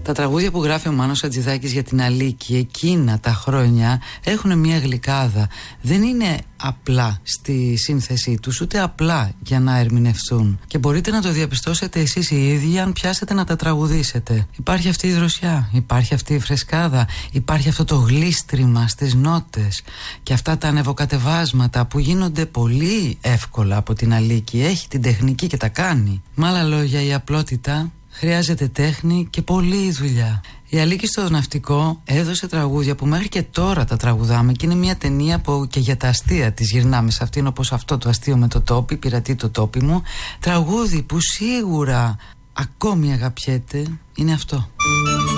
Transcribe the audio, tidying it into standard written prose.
Τα τραγούδια που γράφει ο Μάνος Χατζηδάκης για την Αλίκη εκείνα τα χρόνια έχουν μια γλυκάδα. Δεν είναι απλά στη σύνθεσή τους, ούτε απλά για να ερμηνευτούν. Και μπορείτε να το διαπιστώσετε εσείς οι ίδιοι αν πιάσετε να τα τραγουδήσετε. Υπάρχει αυτή η δροσιά, υπάρχει αυτή η φρεσκάδα, υπάρχει αυτό το γλίστριμα στις νότες και αυτά τα ανεβοκατεβάσματα που γίνονται πολύ εύκολα από την Αλίκη. Έχει την τεχνική και τα κάνει. Με άλλα λόγια, η απλότητα χρειάζεται τέχνη και πολλή δουλειά. Η Αλίκη στο Ναυτικό έδωσε τραγούδια που μέχρι και τώρα τα τραγουδάμε και είναι μια ταινία που και για τα αστεία της γυρνάμε σε αυτήν, όπως αυτό το αστείο με το τόπι, πειρατεί το τόπι μου. Τραγούδι που σίγουρα ακόμη αγαπιέται είναι αυτό.